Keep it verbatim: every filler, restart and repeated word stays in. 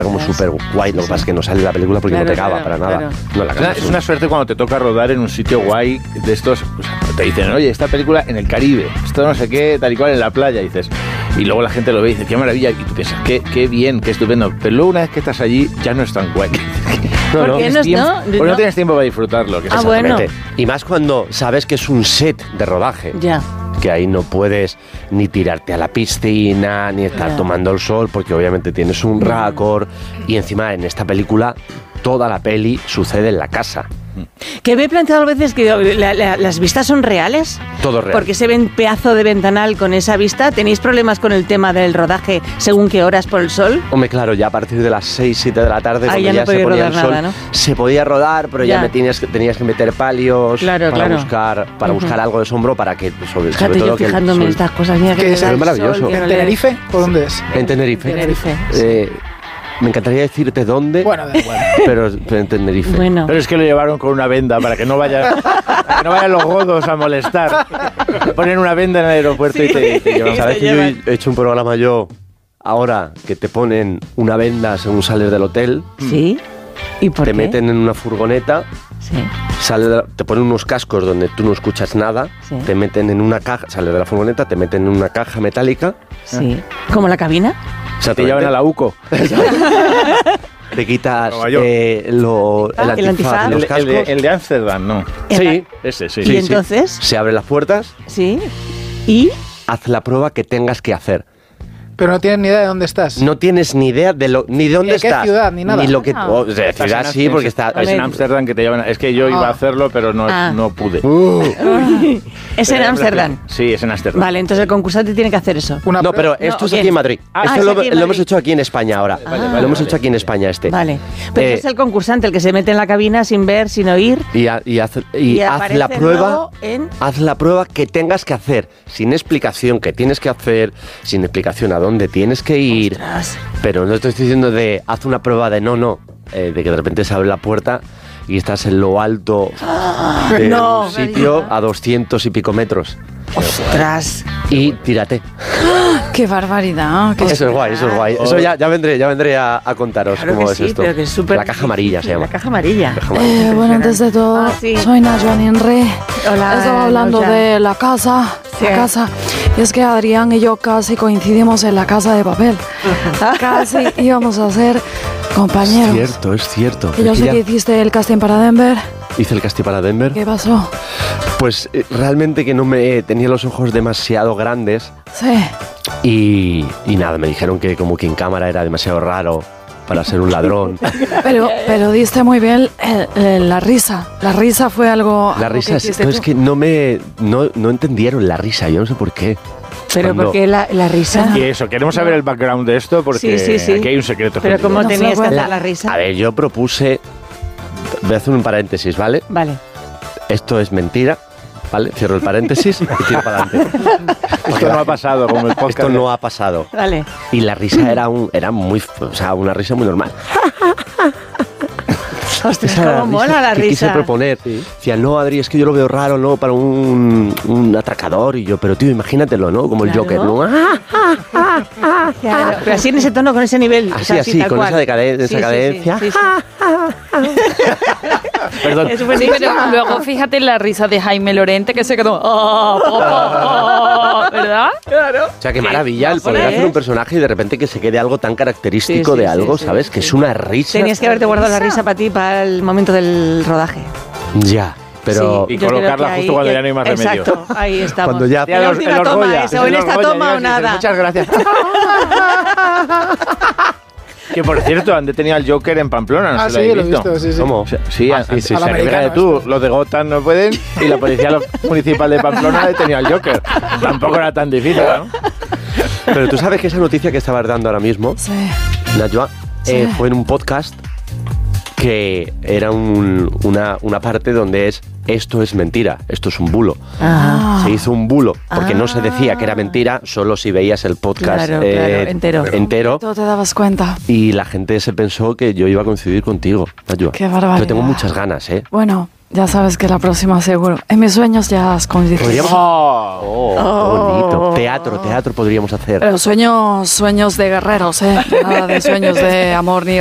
como súper guay, lo que pasa es que no sale en la película porque claro, no te acaba claro, para nada. Claro. No, la es, una, es una suerte cuando te toca rodar en un sitio guay de estos, o sea, te dicen, oye, esta película en el Caribe, esto no sé qué, tal y cual en la playa, y dices, y luego la gente lo ve y dice, qué maravilla, y tú piensas, qué, qué bien, qué estupendo, pero luego una vez que estás allí ya no es tan guay. No, no, no, tiempo, no, porque no tienes tiempo para disfrutarlo. Que ah, bueno. Y más cuando sabes que es un set de rodaje. Ya. Que ahí no puedes ni tirarte a la piscina, ni estar ya. tomando el sol, porque obviamente tienes un récord. Y encima en esta película, toda la peli sucede en la casa. Que me he planteado a veces que la, la, las vistas son reales. Todo real. Porque se ven pedazo de ventanal con esa vista. ¿Tenéis problemas con el tema del rodaje según qué horas por el sol? Hombre, claro, ya a partir de las seis, siete de la tarde, ah, cuando ya, ya, no se ponía el sol, nada, ¿no? se podía rodar, pero ya, ya me tenías, tenías que meter palios claro, para claro. buscar para uh-huh. buscar algo de sombro para que sobre, Fíjate, sobre todo yo que fijándome en estas cosas, mira que, que es maravilloso. ¿En Tenerife? ¿Por dónde es? En Tenerife. En Tenerife. Eh, Me encantaría decirte dónde, bueno, bueno. pero, pero en Tenerife. Bueno. Pero es que lo llevaron con una venda para que no vayan, para que no vayan los godos a molestar. Ponen una venda en el aeropuerto sí. y te, te llevan. ¿Sabes que yo he hecho un programa yo ahora que te ponen una venda según sales del hotel? Sí. ¿Y por te qué? meten en una furgoneta. Sí. Sale de la, te ponen unos cascos donde tú no escuchas nada. Sí. Te meten en una caja, sales de la furgoneta, te meten en una caja metálica. Sí. ¿Como la cabina? O sea, te llevan a la UCO. Te quitas eh, lo, el, el antifaz, antifaz, los cascos. El de Ámsterdam, ¿no? Sí, ese, sí. ¿Y sí, entonces? Sí. Se abren las puertas. Sí. ¿Y? Haz la prueba que tengas que hacer. Pero no tienes ni idea de dónde estás. No tienes ni idea de lo, ni de dónde ni de estás. Qué ciudad, ni nada. Ni lo que, ah. oh, de ciudad sí, porque está... Es en Ámsterdam que te llevan... Es que yo iba ah. a hacerlo, pero no, ah. no pude. Uh. ¿Es en Ámsterdam? Sí, es en Ámsterdam. Vale, entonces el concursante tiene que hacer eso. Una no, pero esto no, es aquí en Madrid. Ah, esto es lo, aquí en lo hemos hecho aquí en España ahora. Ah, vale, vale, lo hemos vale. hecho aquí en España este. Vale. Pero eh, es el concursante, el que se mete en la cabina sin ver, sin oír. Y, a, y, haz, y, y haz la prueba... En... Haz la prueba que tengas que hacer. Sin explicación que tienes que hacer, sin explicación a dónde tienes que ir. Ostras. Pero no estoy diciendo de haz una prueba de no, no, eh, de que de repente se abre la puerta y estás en lo alto ah, de no, un sitio a doscientos y pico metros. ¡Ostras! Y tírate. ¡Qué barbaridad! Qué eso es guay, eso es guay. Eso ya, ya vendré, ya vendré a, a contaros claro cómo que es sí, esto. Pero que es super la caja amarilla se llama. La caja amarilla. Caja amarilla. Eh, bueno, antes de todo, ah, sí. soy Najwa Ninre. Hola. Estaba hablando no, de la casa. Sí. La casa. Y es que Adrián y yo casi coincidimos en La Casa de Papel. Casi íbamos a ser compañeros. Es cierto, es cierto. Y yo sé que hiciste el casting para Denver. Hice el casting para Denver. ¿Qué pasó? Pues eh, realmente que no me tenía los ojos demasiado grandes. Sí. Y, y nada, me dijeron que como que en cámara era demasiado raro para ser un ladrón. Pero, pero diste muy bien el, el, la risa. La risa fue algo... La algo risa, que es, no, es que no me no, no entendieron la risa, yo no sé por qué. Pero Cuando... ¿por qué la, la risa? Y eso, queremos saber el background de esto porque sí, sí, sí. aquí hay un secreto. Pero ¿cómo no tenías que hacer la, la risa? A ver, yo propuse... Voy a hacer un paréntesis, ¿vale? Vale. Esto es mentira, ¿vale? Cierro el paréntesis y tiro para adelante. Esto no ha pasado como el podcast. Esto no ha pasado. Vale. Y la risa era un era muy... O sea, una risa muy normal. Ostras, cómo mola la que risa. Quise proponer. Sí. Decía, no, Adri, es que yo lo veo raro, ¿no? Para un, un atracador. Y yo, pero tío, imagínatelo, ¿no? Como claro. el Joker, ¿no? Claro. Pero así en ese tono, con ese nivel. Así, o sea, así, así con cual. esa, decade esa sí, cadencia. Sí, sí, sí. Perdón. Sí, pero luego fíjate en la risa de Jaime Lorente que se quedó... Oh, oh, oh, oh, ¿verdad? Claro. O sea, qué maravilla el poder ¿eh? hacer un personaje y de repente que se quede algo tan característico sí, sí, de algo, sí, ¿sabes? Sí, que sí. es una risa. Tenías que haberte guardado la risa para ti, para el momento del rodaje. Ya. Pero sí, y colocarla justo cuando ya no hay más remedio. Exacto, ahí estamos. Cuando ya... En la última toma, eso, en esta toma o nada. Muchas gracias. Que por cierto, han detenido al Joker en Pamplona, ¿no ah, se sí, lo lo he visto? visto? Sí, sí. ¿Cómo? Sí, ah, sí, sí, sí, fíjate tú, esto. Los de Gotham no pueden y la policía municipal de Pamplona ha detenido al Joker. Tampoco era tan difícil, ¿no? Pero tú sabes que esa noticia que estabas dando ahora mismo, sí. Najwa, sí. eh, fue en un podcast que era un, una, una parte donde es esto es mentira, esto es un bulo. Ah. Se hizo un bulo, porque ah. no se decía que era mentira, solo si veías el podcast claro, eh, claro, entero. entero. Tú te dabas cuenta. Y la gente se pensó que yo iba a coincidir contigo, Najwa. Qué barbaridad. Yo tengo muchas ganas, ¿eh? Bueno, ya sabes que la próxima seguro. En mis sueños ya has conseguido. Podríamos... Oh, oh, oh, bonito. Teatro, teatro podríamos hacer. Pero sueños, sueños de guerreros, ¿eh? Nada de sueños de amor ni